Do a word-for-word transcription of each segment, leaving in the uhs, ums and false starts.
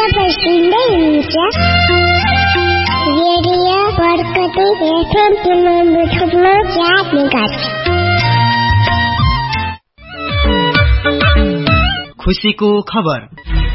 तपाईँ सुन्दै हुनुहुन्छ रेडियो बरकती एफएम तिरानब्बे दशमलव चार मेगाहर्ज। खुसीको खबर।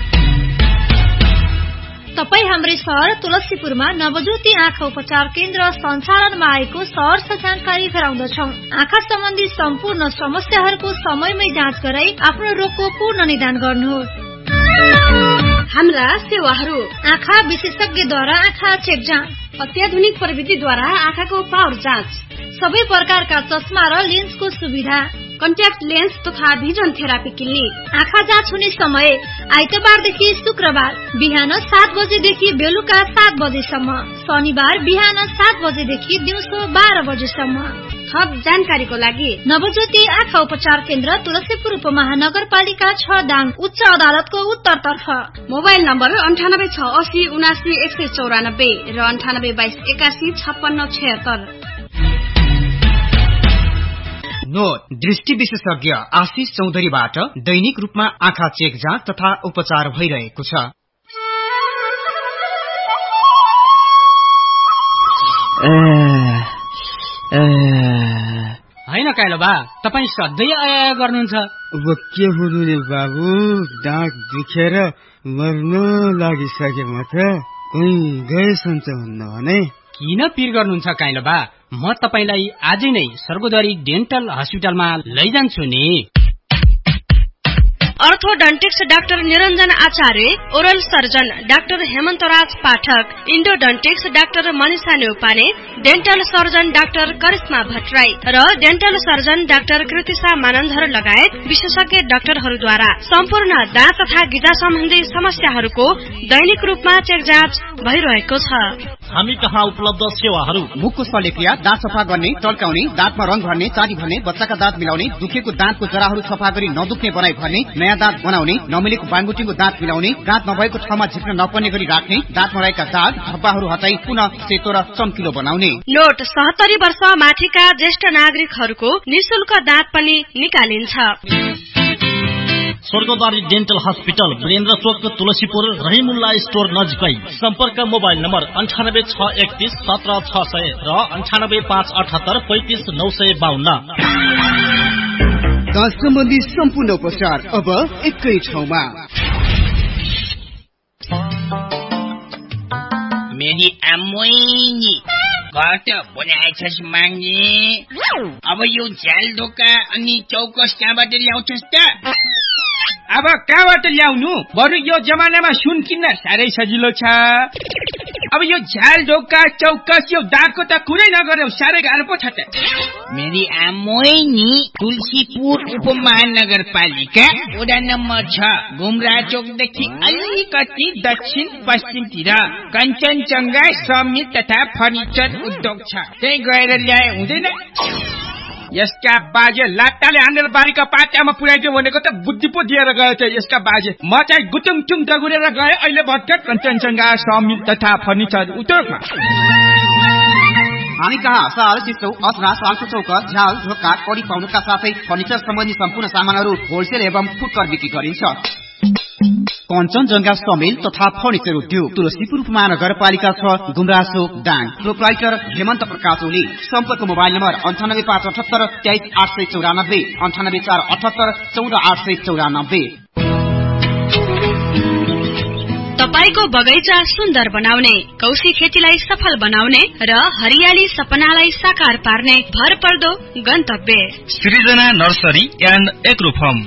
तपाईँ हाम्रै शहर तुलसीपुरमा नवज्योति आँखा उपचार केन्द्र सञ्चालनमा आएको सहर जानकारी गराउँदछौ। आँखा सम्बन्धी सम्पूर्ण समस्याहरूको समयमै जाँच गराई आफ्नो रोगको पूर्ण निदान गर्नुहोस्। हाम्रा सेवाहरू: आँखा विशेषज्ञद्वारा आँखा चेक जाँच, अत्याधुनिक प्रविधिद्वारा आँखाको पावर जाँच, सबै प्रकारका चस्मा र लेन्सको सुविधा, कन्ट्याक्ट लेन्स तथा भिजन थेरापी क्लिनिक। आँखा जाँच हुने समय आइतबारदेखि शुक्रबार बिहान सात बजेदेखि बेलुका सात बजेसम्म, शनिबार बिहान सात बजेदेखि दिउँसो बाह्र बजेसम्म। थप जानकारीको लागि नवज्योति आँखा उपचार केन्द्र तुलसीपुर उपमहानगरपालिका छ दाङ उच्च अदालतको उत्तरतर्फ। मोबाइल नम्बर अन्ठानब्बे छ असी उनासी एक सय चौरानब्बे र अन्ठानब्बे बाइस एकासी छप्पन्न छयत्तर। नोट: दृष्टि विशेषज्ञ आशिष चौधरीबाट दैनिक रूपमा आँखा चेक जाँच तथा उपचार भइरहेको छ। होइन काइलो बा, तपाईँ सधैँ आया गर्नुहुन्छ। अब के हुनु नि बाबु, डाँट दुखेर मर्न लागिसके म त। कहीँ गएसन्छ हुन्न भने किन पिर गर्नुहुन्छ काइलो बा? म तपाईलाई आजै नै सर्गोदरी डेन्टल हस्पिटलमा लैजान्छु नि। अर्थोडन्टिक्स डाक्टर निरञ्जन आचार्य, ओरल सर्जन डाक्टर हेमन्तराज पाठक, इन्डोडन्टिक्स doctor Manisha Neupane, dental surgeon doctor Karishma Bhattarai र dental surgeon doctor Kritisha Manandhar लगायत विशेषज्ञ डाक्टरहरूद्वारा सम्पूर्ण दाँत तथा गिजा सम्बन्धी समस्याहरूको दैनिक रूपमा चेक जाँच भइरहेको छ। हामी कहाँ उपलब्ध सेवाहरू: मुखको शल्यक्रिया, दाँत सफा गर्ने, टल्काउने, दाँतमा रंग भर्ने, चारी भर्ने, बच्चाका दाँत मिलाउने, दुखेको दाँतको जराहरू सफा गरी नदुख्ने बनाई भर्ने, नयाँ दाँत बनाउने, नमिलेको बाङगुटीको दाँत मिलाउने, दाँत नभएको ठाउँमा झिक्न नपर्ने गरी राख्ने, दाँतमा रहेका दाग धब्बाहरू हटाई पुनः सेतो र चम्किलो बनाउने। नोट: सत्तरी वर्ष माथिका ज्येष्ठ नागरिकहरूको निशुल्क दाँत पनि निकालिन्छ। स्वर्गद्वारी डेन्टल हस्पिटल, वीरेन्द्र चोक, तुलसीपुर, रहिमुल्ला स्टोर नजिकै। सम्पर्क मोबाइल नम्बर अन्ठानब्बे छ एकतीस सत्र छ सय र अन्ठानब्बे पाँच अठहत्तर पैंतिस नौ सय बाहन्न। दाँत सम्बन्धी सम्पूर्ण उपचार अब एकै ठाउँमा। मेरी आम्मोइनी घट बनाएछस् माग्ने। अब यो झ्याल ढोका अनि चौकस कहाँबाट ल्याउँछस् त? अब कहाँबाट ल्याउनु? बरु यो जमानामा सुन किन्न साह्रै सजिलो छ। अब यो झ्याल ढोका चौकस यो दागको त कुरै नगर्यो, साह्रै गाह्रो पो छ त। मेरी आम्मोइनी तुलसीपुर उपमहानगरपालिका वडा नम्बर छ, गुमरा चोकदेखि अलिकति दक्षिण पश्चिमतिर कञ्चनजङ्घा समिल तथा फर्निचर उद्योग छ। त्यही गएर ल्याए हुँदैन? यसका बाजे लाट्टाले हानेर बारीका पाटामा पुर्याइदियो भनेको त बुद्धि पो दिएर गयो त यसका बाजे। म चाहिँ गुटुङटुङ दगुरेर गए, अहिले भर्खर कञ्चनजङ्घा समिल तथा फर्निचर उद्योगमा। हामी कहाँ साल चिसो असरा सालको चौक झ्याल ढोका कडी पाउनुका साथै फर्निचर सम्बन्धी सम्पूर्ण सामानहरू होलसेल एवं फुटकर बिक्री गरिन्छ। कञ्चनजङ्घा समेल तथा फर्निचर उद्योग, तुलसीपुर महानगरपालिका छ, गुमराचोक दाङ। प्रोप्राइटर हेमन्त प्रकाश ओली। सम्पर्क मोबाइल नम्बर अन्ठानब्बे पाँच अठहत्तर तेइस आठ सय चौरानब्बे, अन्ठानब्बे चार अठहत्तर चौध आठ सय चौरानब्बे। तपाईको बगैँचा सुन्दर बनाउने, कौशी खेतीलाई सफल बनाउने र हरियाली सपनालाई साकार पार्ने भरपर्दो गन्तव्य सृजना नर्सरी एन्ड एग्रो फार्म।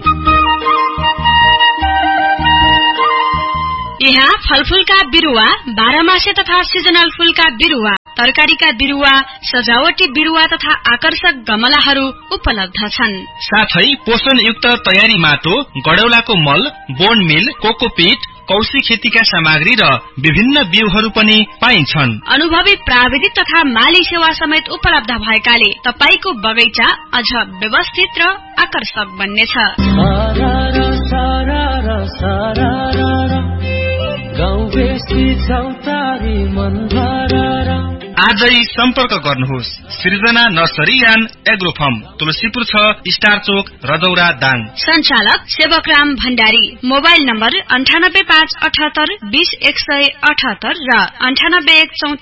यहाँ फलफूलका बिरुवा, बाह्रमासे तथा सिजनल फूलका बिरुवा, तरकारीका बिरुवा, सजावटी बिरुवा तथा आकर्षक गमलाहरू उपलब्ध छन्। साथै पोषणयुक्त तयारी माटो, गडौलाको मल, बोन मिल, कोकोपीट, कौशी खेतीका सामग्री र विभिन्न बिउहरू पनि पाइन्छन्। अनुभवी प्राविधिक तथा माली सेवा समेत उपलब्ध भएकाले तपाईको बगैँचा अझ व्यवस्थित र आकर्षक बन्नेछ। आजै सम्पर्क गर्नुहोस्। सृजना nursery and agro form, Tulsipur छ, स्टार चोक, रजौरा, दाङ। सञ्चालक सेवकराम भण्डारी। मोबाइल नम्बर अन्ठानब्बे पाँच अठहत्तर बीस एक सय अठहत्तर र अन्ठानब्बे एक